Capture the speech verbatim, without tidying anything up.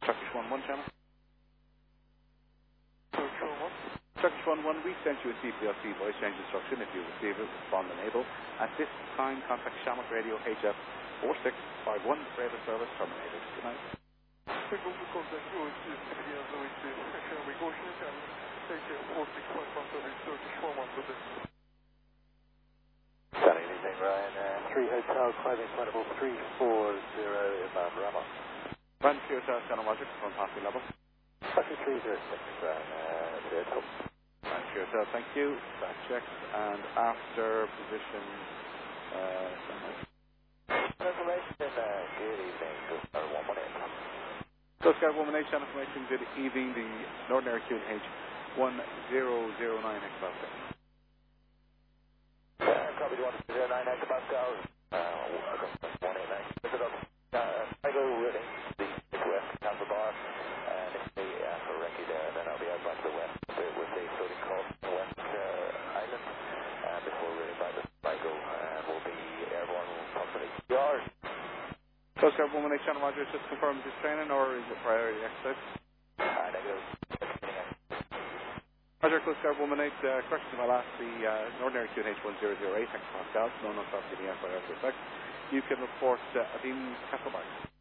Turkish one one channel. Turkish one one. Turkish one one, we sent you a C P L C voice change instruction. If you receive it, respond and able. At this time, contact Shamrock Radio H F four six five one, radar service terminated. Good night. Signal to contact U S C C B S O H C, Shamrock Ocean Channel, H F four six five one service, Turkish one one, good day. Sunny evening, Ryan. Uh, three Hotel, climbing Pineapple three four zero, inbound Rama. Run to yourself, Channel Roger, from passing level. Passing three zero six, Ryan, uh, zero top. Run to yourself, thank you. Back checks, and after position, uh, Information, uh, good evening, Coast Guard one one eight. Coast Guard one one eight, channel information, good evening, the Northern Air Q N H one zero zero nine hectopascal. Uh, copy one zero nine hectopascal, uh, one eight nine. Pick it up. Uh, I go ready, the west, Tampa Bar, and if they uh, for recce there, then I'll be out back to the west with the floating coast in the west uh, island, and before really back to Michael, and we'll be airborne approximately yards. Coast Guard one one eight, channel Roger, just confirm this training, or is it priority exercise? Uh, negative. Roger, Coast Guard one one eight, uh, correction to my last, the uh, Northern Air Q N H one zero zero eight hectopascal, no non-stop getting F I R to effect. You can report uh, Adim Castlebar.